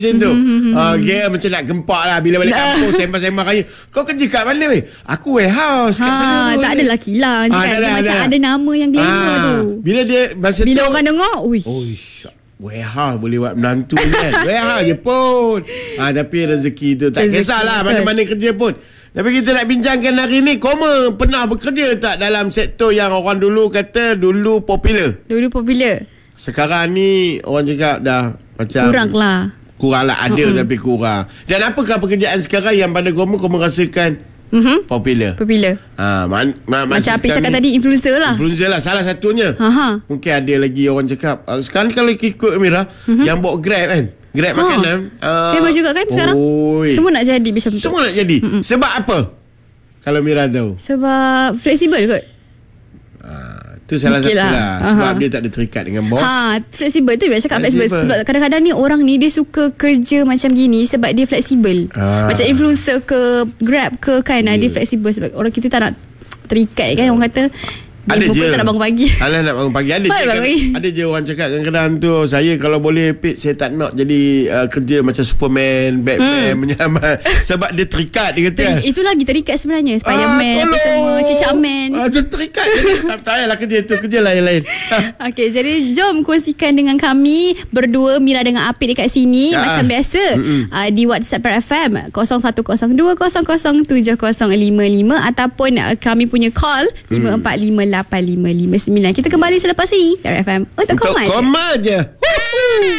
macam tu. Dia macam nak gempak lah. Bila balik kampung sembang-sembang kaya. Kau kerja kat mana weh? Aku warehouse kat sana tu. Tak adalah kilang. Macam ada nama yang glamour tu. Bila dia masa bila tu, orang dengar, warehouse boleh buat menantu kan. Warehouse je pun. Tapi rezeki tu tak kisahlah mana-mana kerja pun. Tapi kita nak bincangkan hari ni, Koma pernah bekerja tak dalam sektor yang orang dulu kata dulu popular? Dulu popular. Sekarang ni orang cakap dah macam kurang lah ada tapi kurang. Dan apakah pekerjaan sekarang yang pada Koma rasakan popular? Macam Apik cakap tadi, influencer lah salah satunya. Mungkin ada lagi orang cakap sekarang kalau ikut Mira yang bawa Grab kan, Grab makanan famous juga kan sekarang. Semua nak jadi macam tu. Semua nak jadi. Sebab apa? Kalau Mira tahu. Sebab fleksibel kot. Tu salah satu lah. Sebab dia tak ada terikat dengan bos. Fleksibel tu bila cakap fleksibel. Sebab kadang-kadang ni orang ni dia suka kerja macam gini sebab dia fleksibel. Macam influencer ke Grab ke kan, dia fleksibel sebab orang kita tak nak terikat kan. Orang kata ada je tak nak bangun pagi. Alah nak bangun pagi. Ada je orang cakap kadang-kadang tu, saya kalau boleh saya tak nak jadi kerja macam Superman, Batman, menyelamat. Sebab dia terikat, dia kata. Itu lagi terikat sebenarnya. Spiderman apa semua, Cicak Man. Dia terikat. Tak payahlah kerja tu, kerja lain-lain. Okey, jadi jom kongsikan dengan kami berdua, Mira dengan Apik dekat sini macam biasa. Di WhatsApp FM 0102007055 ataupun kami punya call 5458559. Kita kembali selepas ini dari FM untuk Koma je.